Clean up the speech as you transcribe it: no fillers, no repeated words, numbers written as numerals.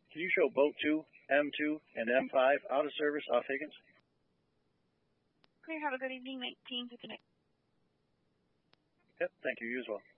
Can you show boat 2, M2, and M5 out of service off Higgins? Clear. Have a good evening. 19 to connect. Yep, thank you. You as well.